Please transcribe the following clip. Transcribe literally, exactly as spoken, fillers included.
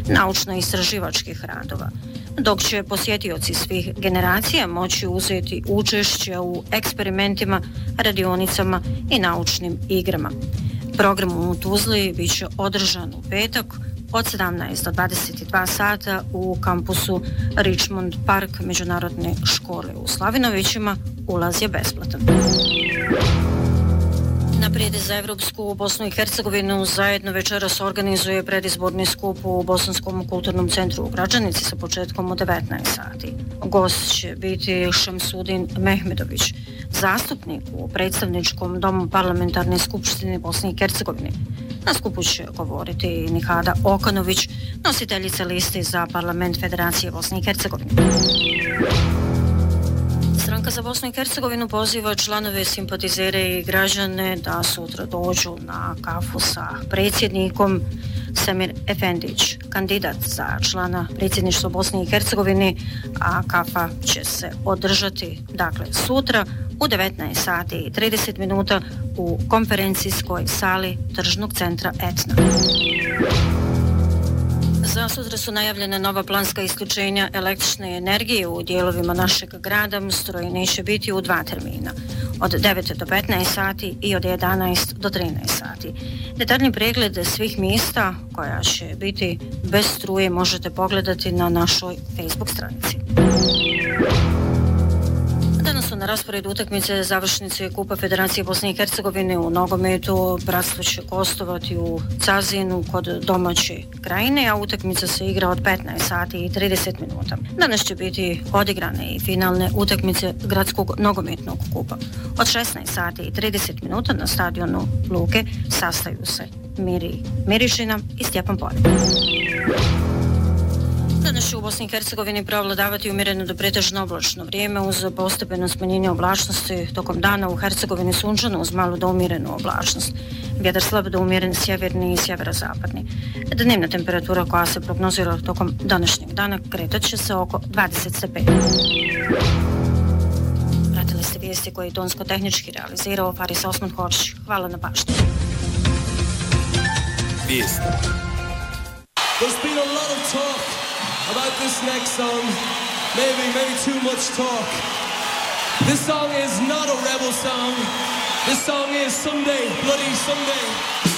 naučno-istraživačkih radova, dok će posjetioci svih generacija moći uzeti učešće u eksperimentima, radionicama i naučnim igrama. Program u Tuzli bit će održan u petak od sedamnaest do dvadeset dva sata u kampusu Richmond Park Međunarodne škole u Slavinovićima. Ulaz je besplatan. Naprijed za Evropsku Bosnu i Hercegovinu zajedno večeras organizuje predizborni skup u Bosanskom kulturnom centru u Gračanici sa početkom u devetnaest sati. Gost će biti Šemsudin Mehmedović, zastupnik u predstavničkom domu parlamentarne skupštine Bosne i Hercegovine. Na skupu će govoriti i Nihada Okanović, nositeljica liste za parlament Federacije Bosne i Hercegovine. Stranka za Bosnu i Hercegovinu poziva članove, simpatizere i građane da sutra dođu na kafu sa predsjednikom. Semir Efendić, kandidat za člana predsjedništva Bosne i Hercegovine, a kafa će se održati dakle sutra u devetnaest sati i trideset minuta u konferencijskoj sali Tržnog centra Etna. Za sutra su najavljene nova planska isključenja električne energije u dijelovima našeg grada. Stroj neće biti u dva termina, od devet do petnaest sati i od jedanaest do trinaest sati. Detaljni pregled svih mjesta koja će biti bez struje možete pogledati na našoj Facebook stranici. Danas su na rasporedu utakmice završnice Kupa Federacije Bosne i Hercegovine u nogometu. Bratstvo će gostovati u Cazinu kod domaće Krajine, a utakmica se igra od petnaest sati i trideset minuta. Danas će biti odigrane i finalne utakmice Gradskog nogometnog kupa. Od šesnaest sati i trideset minuta na stadionu Luke sastaju se Miri Mirišina i Stjepan Polje. Danas će u Bosni i Hercegovini preovladavati umjereno do pretežno oblačno vrijeme uz postepeno smanjenje oblačnosti. Tokom dana u Hercegovini sunčano uz malu do umjerenu oblačnost. Vjetar slab do umjeren sjeverni i sjeverozapadni. Dnevna temperatura koja se prognozira tokom današnjeg dana kretat će se oko dvadeset stepeni. Pratili ste vijesti koje je tonsko-tehnički realizirao Faris Osman Horš. Hvala na pažnji. Vijesti. There's been a lot of talk about this next song, maybe, maybe too much talk. This song is not a rebel song. This song is Someday, Bloody Someday.